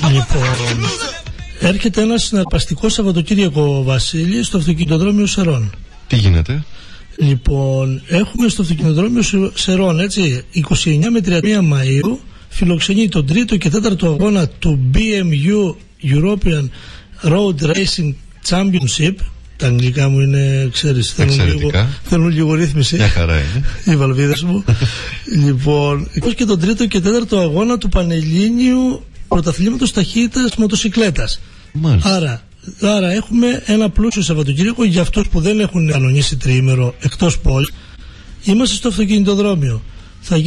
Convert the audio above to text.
Λοιπόν, έρχεται ένα συναρπαστικό Σαββατοκύριακο, Βασίλη, στο αυτοκινητοδρόμιο Σερών. Τι γίνεται? Λοιπόν, έχουμε στο αυτοκινητοδρόμιο Σερών, έτσι, 29 με 31 Μαΐου φιλοξενεί τον 3ο και 4ο αγώνα του BMU European Road Racing Championship. Τα αγγλικά μου είναι, ξέρεις, θέλουν λίγο ρύθμιση. Μια χαρά είναι. Οι βαλβίδες μου. Λοιπόν, και τον 3ο και 4ο αγώνα του Πανελλήνιου Πρωταθλήματος Ταχύτητας Μοτοσικλέτας. Άρα έχουμε ένα πλούσιο Σαββατοκύριακο για αυτούς που δεν έχουν κανονίσει τριήμερο εκτός πόλης. Είμαστε στο αυτοκινητοδρόμιο.